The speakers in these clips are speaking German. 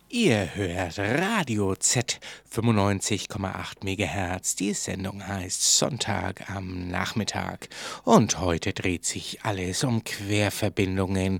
Ihr hört Radio Z 95,8 MHz. Die Sendung heißt Sonntag am Nachmittag. Und heute dreht sich alles um Querverbindungen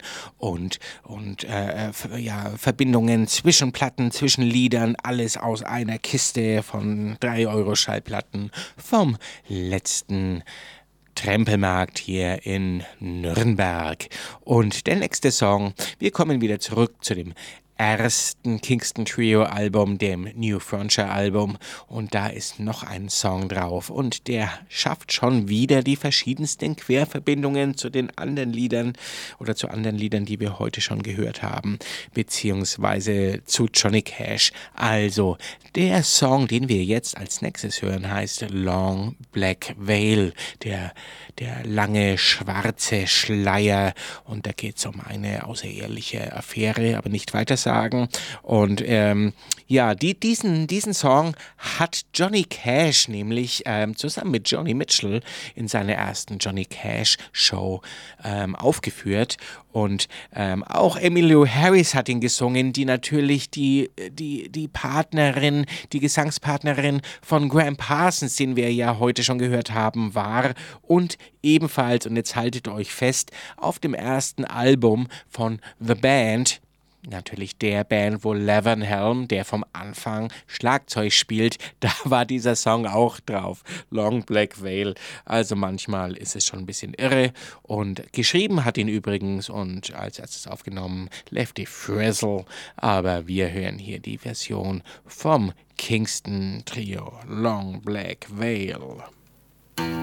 und Verbindungen zwischen Platten, zwischen Liedern. Alles aus einer Kiste von 3 € Schallplatten vom letzten Trempelmarkt hier in Nürnberg. Und der nächste Song, wir kommen wieder zurück zu dem ersten Kingston Trio Album, dem New Frontier Album, und da ist noch ein Song drauf und der schafft schon wieder die verschiedensten Querverbindungen zu den anderen Liedern oder zu anderen Liedern, die wir heute schon gehört haben, beziehungsweise zu Johnny Cash. Also der Song, den wir jetzt als nächstes hören, heißt Long Black Veil, der lange schwarze Schleier, und da geht es um eine außereheliche Affäre, aber nicht weiter sagen. Und diesen Song hat Johnny Cash nämlich zusammen mit Joni Mitchell in seiner ersten Johnny Cash Show aufgeführt. Und auch Emmylou Harris hat ihn gesungen, die natürlich die Partnerin, die Gesangspartnerin von Graham Parsons, den wir ja heute schon gehört haben, war, und ebenfalls, und jetzt haltet euch fest, auf dem ersten Album von The Band, natürlich der Band, wo Levon Helm, der vom Anfang Schlagzeug spielt, da war dieser Song auch drauf, Long Black Veil. Also manchmal ist es schon ein bisschen irre, und geschrieben hat ihn übrigens und als erstes aufgenommen Lefty Frizzle, aber wir hören hier die Version vom Kingston Trio, Long Black Veil.